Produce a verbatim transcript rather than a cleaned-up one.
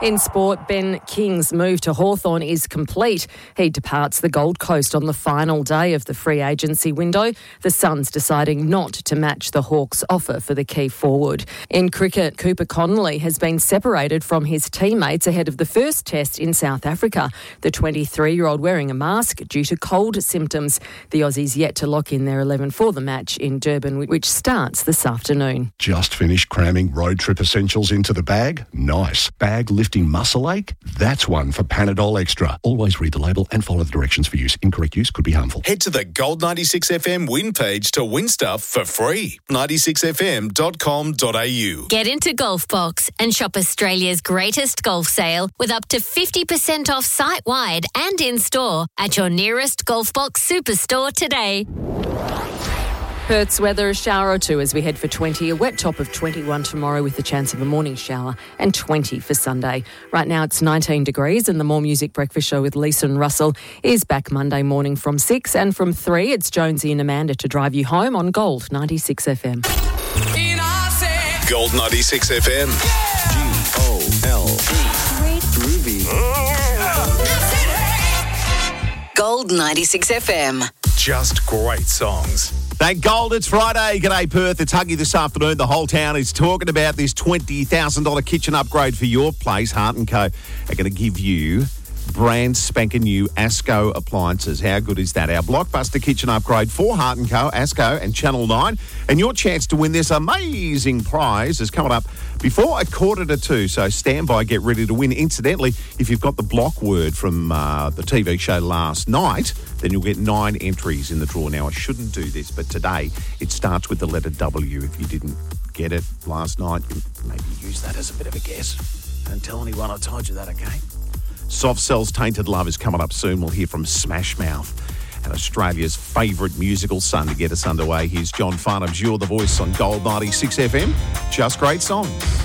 In sport, Ben King's move to Hawthorn is complete. He departs the Gold Coast on the final day of the free agency window. The Suns deciding not to match the Hawks' offer for the key forward. In cricket, Cooper Connolly has been separated from his teammates ahead of the first test in South Africa. The twenty-three-year-old wearing a mask due to cold symptoms. The Aussies yet to lock in their eleven for the match in Durban, which starts this afternoon. Just finished cramming road trip essentials into the bag? Nice. Bag lifting muscle ache? That's one for Panadol Extra. Always read the label and follow the directions for use. Incorrect use could be harmful. Head to the Gold ninety-six F M win page to win stuff for free. ninety-six f m dot com dot a u. Get into Golf Box and shop Australia's greatest golf sale with up to fifty percent off site-wide and in-store at your nearest Golf Box superstore today. Perth's weather, a shower or two as we head for twenty, a wet top of twenty-one tomorrow with the chance of a morning shower, and twenty for Sunday. Right now it's nineteen degrees, and the More Music Breakfast Show with Lisa and Russell is back Monday morning from six, and from three it's Jonesy and Amanda to drive you home on Gold ninety-six F M. Gold ninety-six F M. G O L D. Groovy. Gold ninety-six F M. Just great songs. Thank Gold, it's Friday. G'day Perth, it's Huggy this afternoon. The whole town is talking about this twenty thousand dollars kitchen upgrade for your place. Hart and Co are going to give you brand spanking new Asco appliances. How good is that? Our blockbuster kitchen upgrade for Hart and Co, Asco and Channel nine. And your chance to win this amazing prize is coming up before a quarter to two. So stand by, get ready to win. Incidentally, if you've got the block word from uh, the T V show last night, then you'll get nine entries in the draw. Now, I shouldn't do this, but today it starts with the letter W. If you didn't get it last night, you maybe use that as a bit of a guess. Don't tell anyone I told you that, okay? Soft Cell's Tainted Love is coming up soon. We'll hear from Smash Mouth and Australia's favourite musical son to get us underway. Here's John Farnham's You're the Voice on Gold ninety-six F M. Just great songs.